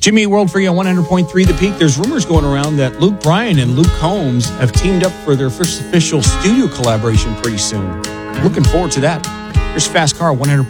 Jimmy World for you on 100.3 The Peak. There's rumors going around that Luke Bryan and Luke Combs have teamed up for their first official studio collaboration pretty soon. Looking forward to that. Here's Fast Car 100.